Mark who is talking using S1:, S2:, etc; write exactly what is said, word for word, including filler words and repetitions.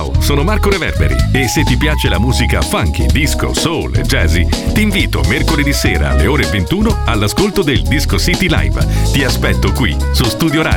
S1: Ciao, sono Marco Reverberi e se ti piace la musica funky, disco, soul e jazzy, ti invito mercoledì sera alle ore ventuno all'ascolto del Disco City Live. Ti aspetto qui su Studio Radio.